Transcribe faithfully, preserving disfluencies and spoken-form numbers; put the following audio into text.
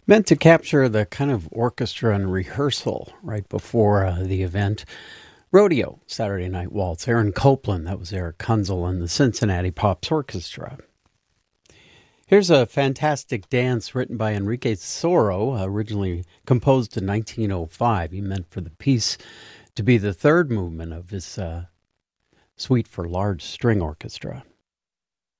Meant to capture the kind of orchestra and rehearsal right before uh, the event. Rodeo, Saturday Night Waltz. Aaron Copland, that was Eric Kunzel and the Cincinnati Pops Orchestra. Here's a fantastic dance written by Enrique Soro, originally composed in nineteen oh five. He meant for the piece to be the third movement of his uh, Suite for Large String Orchestra.